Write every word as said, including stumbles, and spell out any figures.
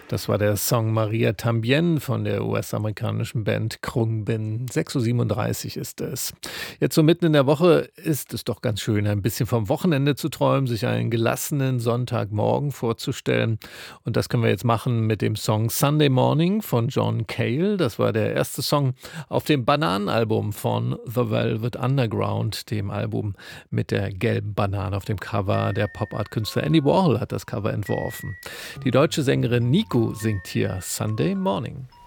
Das war der Song Maria Tambien von der U S-amerikanischen Band Khruangbin. sechs Uhr siebenunddreißig ist es. Jetzt so mitten in der Woche ist es doch ganz schön, ein bisschen vom Wochenende zu träumen, sich einen gelassenen Sonntagmorgen vorzustellen. Und das können wir jetzt machen mit dem Song Sunday Morning von John Cale. Das war der erste Song auf dem Bananenalbum von The Velvet Underground, dem Album mit der gelben Banane auf dem Cover. Der Pop-Art-Künstler Andy Warhol hat das Cover entworfen. Die deutsche Sängerin Niku singt hier Sunday Morning.